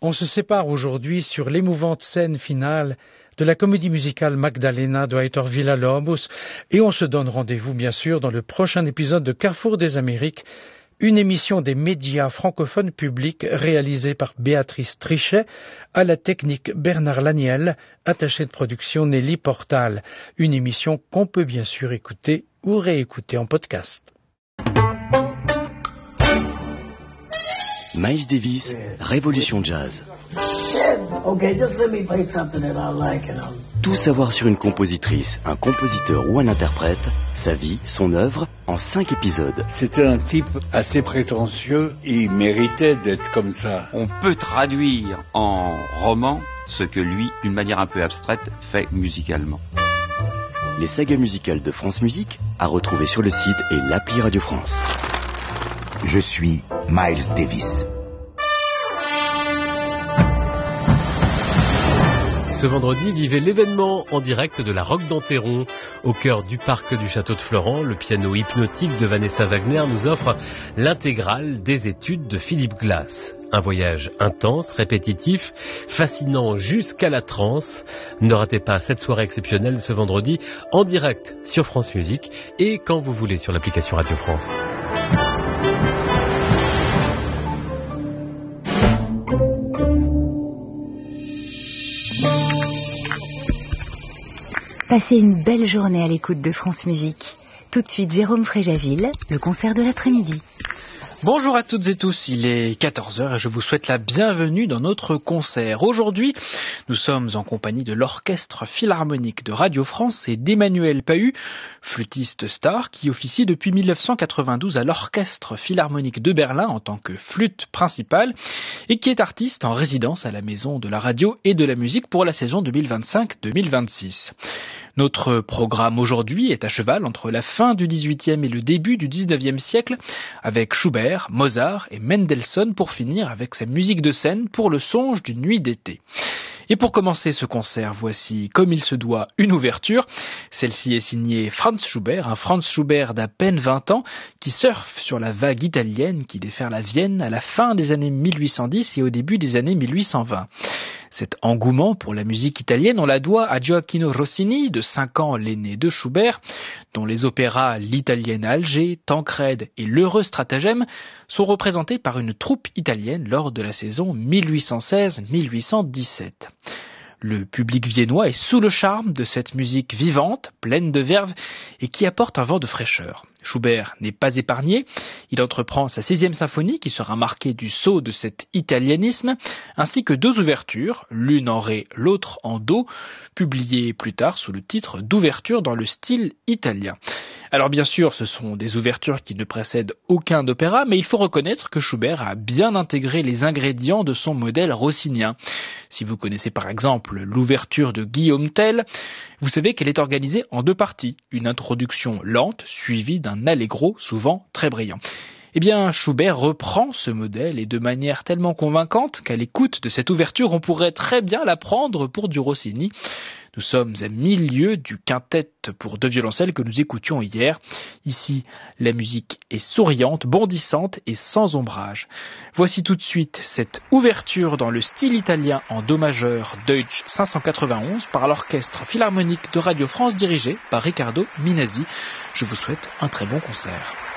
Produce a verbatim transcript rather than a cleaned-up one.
On se sépare aujourd'hui sur l'émouvante scène finale de la comédie musicale Magdalena de Heitor Villa-Lobos et on se donne rendez-vous bien sûr dans le prochain épisode de Carrefour des Amériques, une émission des médias francophones publics réalisée par Béatrice Trichet, à la technique Bernard Laniel, attaché de production Nelly Portal, une émission qu'on peut bien sûr écouter ou réécouter en podcast. Miles Davis, Révolution Jazz. Okay, just let me play something that I like and I'll... Tout savoir sur une compositrice, un compositeur ou un interprète, sa vie, son œuvre, en cinq épisodes. C'était un type assez prétentieux, il méritait d'être comme ça. On peut traduire en roman ce que lui, d'une manière un peu abstraite, fait musicalement. Les sagas musicales de France Musique, à retrouver sur le site et l'appli Radio France. Je suis Miles Davis. Ce vendredi, vivez l'événement en direct de la Roque d'Enterron. Au cœur du parc du château de Florent, le piano hypnotique de Vanessa Wagner nous offre l'intégrale des études de Philip Glass. Un voyage intense, répétitif, fascinant jusqu'à la transe. Ne ratez pas cette soirée exceptionnelle ce vendredi en direct sur France Musique et quand vous voulez sur l'application Radio France. Passez une belle journée à l'écoute de France Musique. Tout de suite, Jérôme Fréjaville, le concert de l'après-midi. Bonjour à toutes et tous, il est quatorze heures et je vous souhaite la bienvenue dans notre concert. Aujourd'hui, nous sommes en compagnie de l'Orchestre Philharmonique de Radio France et d'Emmanuel Pahu, flûtiste star qui officie depuis mille neuf cent quatre-vingt-douze à l'Orchestre Philharmonique de Berlin en tant que flûte principale et qui est artiste en résidence à la Maison de la Radio et de la Musique pour la saison deux mille vingt-cinq deux mille vingt-six. Notre programme aujourd'hui est à cheval entre la fin du dix-huitième et le début du dix-neuvième siècle avec Schubert, Mozart et Mendelssohn pour finir avec sa musique de scène pour le songe d'une nuit d'été. Et pour commencer ce concert, voici, comme il se doit, une ouverture. Celle-ci est signée Franz Schubert, un Franz Schubert d'à peine vingt ans qui surfe sur la vague italienne qui déferle à Vienne à la fin des années mille huit cent dix et au début des années mille huit cent vingt. Cet engouement pour la musique italienne, on la doit à Gioacchino Rossini, de cinq ans l'aîné de Schubert, dont les opéras L'Italienne à Alger, Tancrède et L'Heureux Stratagème sont représentés par une troupe italienne lors de la saison mille huit cent seize mille huit cent dix-sept. Le public viennois est sous le charme de cette musique vivante, pleine de verve et qui apporte un vent de fraîcheur. Schubert n'est pas épargné, il entreprend sa sixième symphonie qui sera marquée du sceau de cet italianisme, ainsi que deux ouvertures, l'une en ré, l'autre en do, publiées plus tard sous le titre d'ouverture dans le style italien. Alors bien sûr, ce sont des ouvertures qui ne précèdent aucun opéra, mais il faut reconnaître que Schubert a bien intégré les ingrédients de son modèle rossinien. Si vous connaissez par exemple l'ouverture de Guillaume Tell, vous savez qu'elle est organisée en deux parties, une introduction lente suivie d'un allegro souvent très brillant. Eh bien, Schubert reprend ce modèle et de manière tellement convaincante qu'à l'écoute de cette ouverture, on pourrait très bien la prendre pour du Rossini. Nous sommes à mille lieues du quintet pour deux violoncelles que nous écoutions hier. Ici, la musique est souriante, bondissante et sans ombrage. Voici tout de suite cette ouverture dans le style italien en do majeur Deutsch cinq cent quatre-vingt-onze par l'Orchestre Philharmonique de Radio France dirigé par Riccardo Minasi. Je vous souhaite un très bon concert.